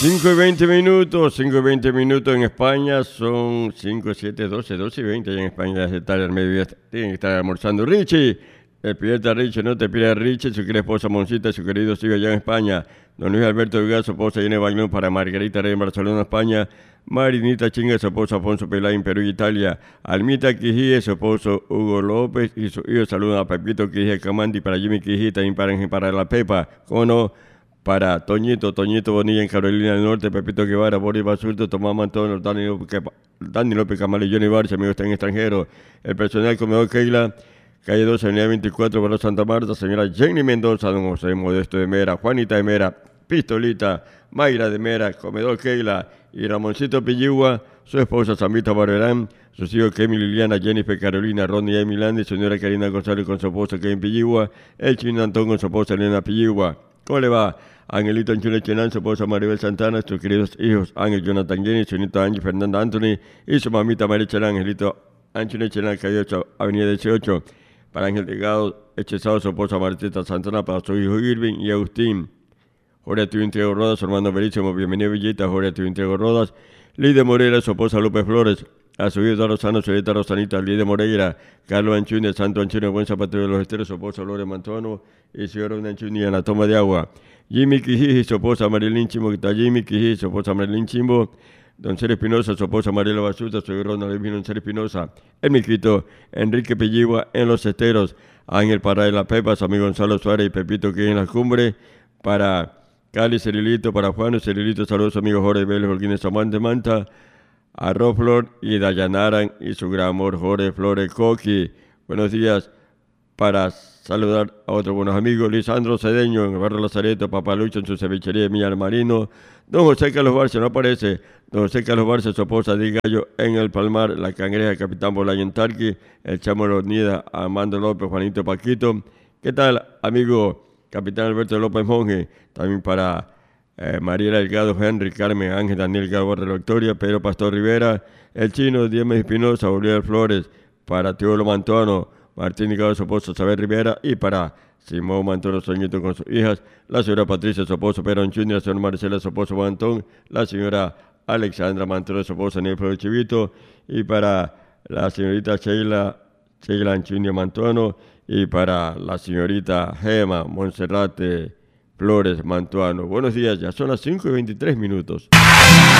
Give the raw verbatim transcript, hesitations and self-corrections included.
cinco y veinte minutos, cinco y veinte minutos en España, son cinco, siete, doce, doce y veinte. Allá en España ya se está al mediodía, tienen que estar almorzando. Richie, despierta Richie, no te pierdas Richie, su querida esposa Moncita, su querido sigue allá en España. Don Luis Alberto Vigas, su esposa Irene Baglón para Margarita Rey en Barcelona, España. Marinita Chinga, su esposo Afonso Pelaín, Perú y Italia. Almita Quijía, su esposo Hugo López y su hijo saludan a Pepito Quijía Camandi, para Jimmy Quijía, también para, para la Pepa, ¿cómo no? Para Toñito, Toñito Bonilla en Carolina del Norte, Pepito Guevara, Boris Basurto, Tomás Mantón, Dani López, Dani López Camal y Johnny Barça, amigos están en extranjero. El personal comedor Keila, calle doce, avenida veinticuatro, Barrio Santa Marta, señora Jenny Mendoza, don José Modesto de Mera, Juanita de Mera, Pistolita, Mayra de Mera, comedor Keila y Ramoncito Pilligua, su esposa Samita Barberán, sus hijos Kemi Liliana, Jennifer Carolina, Ronnie y Milán, señora Karina González con su esposa Kevin Pilligua, el chino Antón con su esposa Elena Pilligua. ¿Cómo le va? Angelito Anchune Chenán, su esposa Maribel Santana, sus queridos hijos Ángel Jonathan Jenny, su nieto Angie Fernanda Anthony y su mamita María Chelán, Angelito Anchune Chenán, calle ocho, avenida dieciocho. Para Ángel Delgado Echezado, su esposa Martita Santana, para su hijo Irving y Agustín. Jorge Tío Intriego Rodas, su hermano Verísimo, bienvenido Villita, Jorge Tío Intriego Rodas. Lidia Moreira, su esposa López Flores, a su hijo Rosano, su nieta Rosanita, Lidia Moreira, Carlos Anchune, Santo Anchune, Buen Zapatero de los Esteros, su esposa Lore Mantuano y su señora Anchune en la toma de agua. Jimmy Quijiji, su esposa Marilyn Chimbo, que está Jimmy Quijiji, su esposa Marilyn Chimbo, Don Ser Espinosa, su esposa Mariela Basuta, su hijo Ronald Elvino Don Ser Espinosa, el Miquito, Enrique Pilligua en Los Esteros, Ángel Parra de la Pepa, su amigo Gonzalo Suárez y Pepito que en la cumbre, para Cali Cerilito, para Juan Cerilito, saludos a su amigo Jorge Vélez, Holguines Amante Manta, a Roflor y Dayanaran y su gran amor Jorge Flores Coqui. Buenos días para saludar a otros buenos amigos, Lisandro Cedeño en el barrio Lazareto, Papalucho en su cevichería de Milla Marino, don José Carlos Barça, no aparece, don José Carlos Barça, su esposa de Gallo en el Palmar, la Cangreja, Capitán Bolaño en Tarqui, el Chamo Lonida, Armando López, Juanito Paquito. ¿Qué tal, amigo Capitán Alberto López Monge? También para eh, Mariela Delgado, Henry, Carmen, Ángel, Daniel Galván de la Victoria, Pedro Pastor Rivera, el Chino, Diemes Espinosa, Bolívar Flores, para Teodoro Mantuano, Martín Delgado, su esposo Saber Rivera, y para Simón Mantuano Soñito con sus hijas, la señora Patricia, su esposo Pedro Anchuni, la señora Marcela, su esposo Juan Antón, la señora Alexandra Mantuano, su esposo Daniel Flores Chivito, y para la señorita Sheila, Sheila Anchuni Mantuano, y para la señorita Gema Monserrate Flores Mantuano. Buenos días, ya son las cinco y veintitrés minutos.